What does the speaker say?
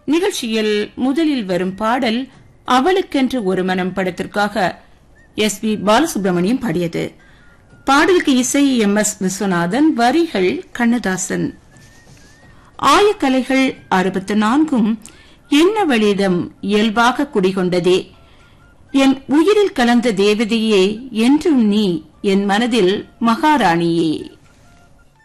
நிகழ்ச்சியில் முதலில் வரும் பாடல் அவளுக்கென்று ஒரு மனம் படத்திற்காக எஸ்.பி. பாலசுப்ரமணியம் பாடியது. பாடலுக்கு இசை எம்.எஸ். விஸ்வநாதன், வரிகள் கண்ணதாசன். ஆயக்கலைகள் 64ம் என்ன வழிதம் இயல்பாக குடிகொண்டதே, என் உயிரில் கலந்த தேவதையே, என்றும் நீ என் மனதில் மகாராணியே.